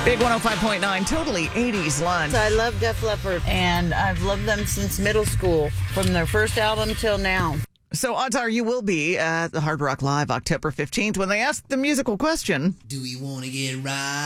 Big 105.9, totally 80s lunch. I love Def Leppard, and I've loved them since middle school, from their first album till now. So odds are you will be at the Hard Rock Live October 15th when they ask the musical question, Do we want to get right?